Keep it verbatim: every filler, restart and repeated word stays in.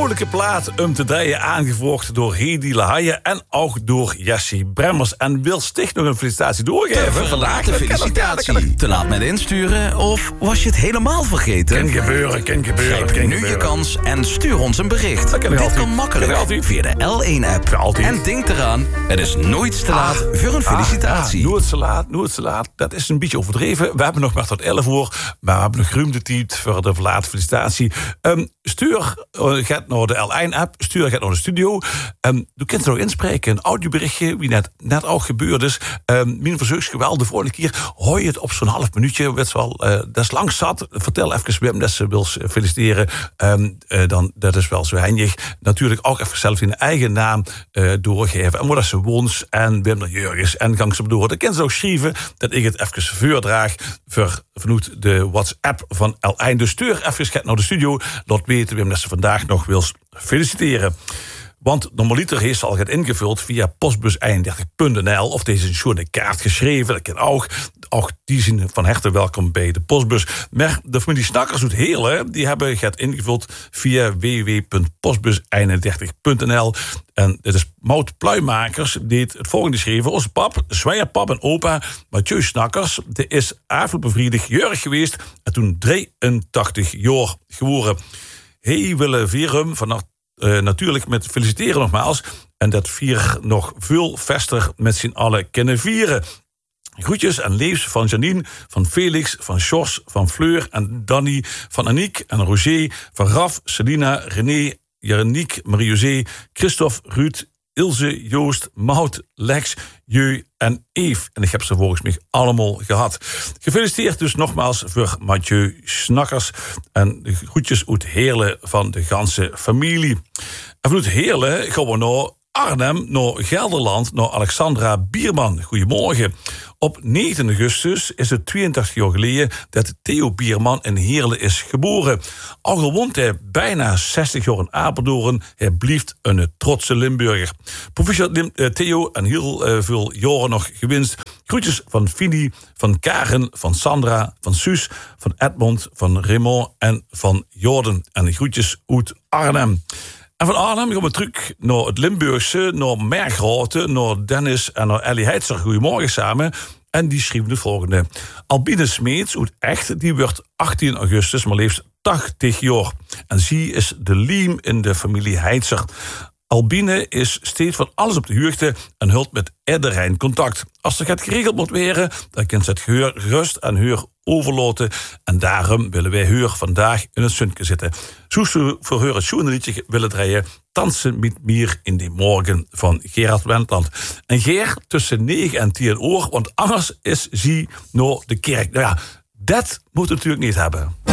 vrolijke plaat om te draaien, aangevraagd door Hedy Lahaye en ook door Jessie Bremmers. En wil Sticht nog een felicitatie doorgeven? Vandaag de felicitatie. Te laat met insturen of was je het helemaal vergeten? Kan gebeuren, kan gebeuren. Grijp kan nu gebeuren. je kans en stuur ons een bericht. Dat kan Dit altijd. kan makkelijk Kan altijd. via de L één app. Kan altijd. En denk eraan, het is nooit te laat voor een felicitatie. Ah, nooit te laat, nooit te laat. Dat is een beetje overdreven. We hebben nog maar tot elf uur, maar we hebben nog ruim de tijd voor de verlaat felicitatie. Um, stuur, uh, gaat naar de L één app, stuur gaat naar de studio. Um, u kunt er ook inspreken, een audioberichtje, wie net, net ook gebeurd is. Um, mijn verzoek is geweldig, de volgende keer hoor je het op zo'n half minuutje. Weet wel, uh, dat is lang zat. Vertel even Wim dat ze wil feliciteren. Um, uh, dan, dat is wel zo handig. Natuurlijk ook even zelf in eigen naam uh, doorgeven. En waar dat ze woont en Wim de Jurgens en gang ze door. Dan kunnen ze ook schrijven dat ik het even voordraag voor vanuit de WhatsApp van L één. Dus stuur even naar de studio. Laat weten Wim dat ze vandaag nog wil feliciteren. Want normaliter heeft ze al het ingevuld via postbus eenendertig punt n l. Of deze is een soort kaart geschreven. Dat kan ook. Ook die zijn van harte welkom bij de postbus. Maar de familie Snakkers uit Heerlen, die hebben het ingevuld via w w w punt postbus eenendertig punt n l. En dit is Maud Pluimakers, die het volgende schreven. Onze pap, zwagerpap en opa, Mathieu Snakkers, die is avondbevriedig jurg geweest en toen drieëntachtig jaar geworden. Hij wil vieren vanaf Uh, natuurlijk met feliciteren nogmaals. En dat vier nog veel vester met z'n allen kunnen vieren. Groetjes en leefs van Janine, van Felix, van Sjors, van Fleur en Danny, van Aniek en Roger, van Raf, Selina, René, Jereniek, Marie-José, Christophe, Ruud, Ilse, Joost, Maud, Lex, Jeu en Eve. En ik heb ze volgens mij allemaal gehad. Gefeliciteerd dus nogmaals voor Mathieu Snakkers. En de groetjes uit Heerlen van de ganse familie. En vanuit Heerlen gaan we naar Arnhem, naar Gelderland, naar Alexandra Bierman. Goedemorgen. Op negentien augustus is het tweeëntachtig jaar geleden dat Theo Bierman in Heerlen is geboren. Al woont hij bijna zestig jaar in Apeldoorn, hij blijft een trotse Limburger. Proficiat Theo en heel uh, veel jaren nog gewinst. Groetjes van Fini, van Karen, van Sandra, van Suus, van Edmond, van Raymond en van Jordan. En de groetjes uit Arnhem. En van Arnhem gaan we terug naar het Limburgse, naar Mergrote, naar Dennis en naar Ellie Heitzer. Goedemorgen samen. En die schreef het volgende. Albine Smeets uit Echt, die wordt achttien augustus, maar leeft tachtig jaar. En zij is de liem in de familie Heitzer. Albine is steeds van alles op de hoogte en houdt met iedereen contact. Als er het geregeld moet worden, dan kan ze het geur gerust aan haar overlaten. En daarom willen wij haar vandaag in het zonnetje zitten. Zo ze voor haar het schoenenliedje willen draaien. Dansen met meer in de morgen van Gerard Wendland. En Geer tussen negen en tien uur, want anders is zij naar de kerk. Nou ja, dat moet het natuurlijk niet hebben.